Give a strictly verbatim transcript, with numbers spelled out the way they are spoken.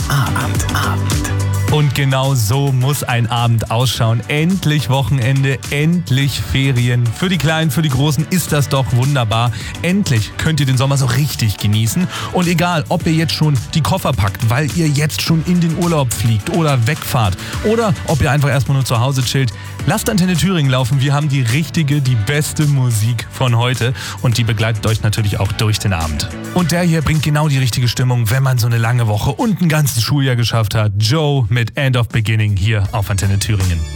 Abend, Abend. Und genau so muss ein Abend ausschauen. Endlich Wochenende, endlich Ferien. Für die Kleinen, für die Großen ist das doch wunderbar. Endlich könnt ihr den Sommer so richtig genießen. Und egal, ob ihr jetzt schon die Koffer packt, weil ihr jetzt schon in den Urlaub fliegt oder wegfahrt oder ob ihr einfach erstmal nur zu Hause chillt, lasst Antenne Thüringen laufen. Wir haben die richtige, die beste Musik von heute und die begleitet euch natürlich auch durch den Abend. Und der hier bringt genau die richtige Stimmung, wenn man so eine lange Woche und ein ganzes Schuljahr geschafft hat. Joe mit End of Beginning hier auf Antenne Thüringen.